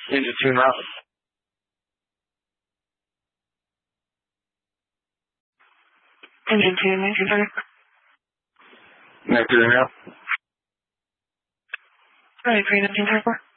Engine 2 route. Engine 2, 1930. 1930 now. Ready for 1934.